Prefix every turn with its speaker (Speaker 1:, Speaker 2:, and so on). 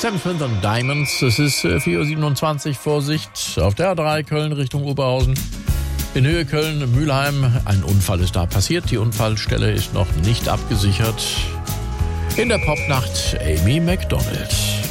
Speaker 1: Sam Smith und Diamonds. Es ist 4.27 Uhr. Vorsicht auf der A3 Köln Richtung Oberhausen. In Höhe Köln-Mülheim. Ein Unfall ist da passiert. Die Unfallstelle ist noch nicht abgesichert. In der Popnacht Amy Macdonald.